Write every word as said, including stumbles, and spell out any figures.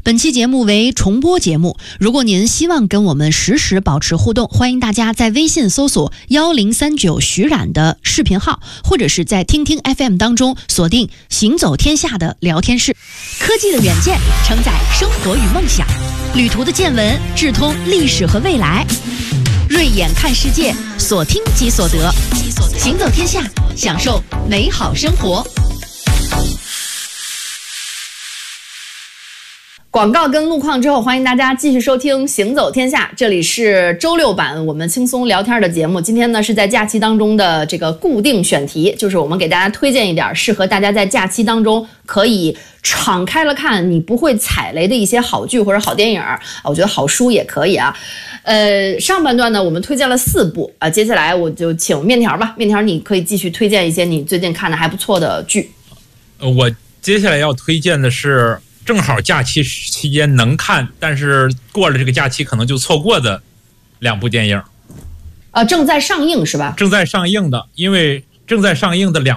本期节目为重播节目，如果您希望跟我们实时保持互动，欢迎大家在微信搜索幺零三九徐冉的视频号，或者是在听听 F M 当中锁定行走天下的聊天室。科技的远见承载生活与梦想，旅途的见闻智通历史和未来。锐眼看世界，所听即所得，行走天下，享受美好生活。 广告跟路况之后，欢迎大家继续收听《行走天下》，这里是周六版我们轻松聊天的节目。今天呢是在假期当中的这个固定选题，就是我们给大家推荐一点适合大家在假期当中可以敞开了看，你不会踩雷的一些好剧或者好电影，我觉得好书也可以啊。呃，上半段呢我们推荐了四部啊，接下来我就请面条吧，面条你可以继续推荐一些你最近看的还不错的剧。 呃，我接下来要推荐的是正好假期期间能看，但是过了这个假期可能就错过的两部电影。 呃，正在上映是吧？ 正在上映的，因为正在上映的两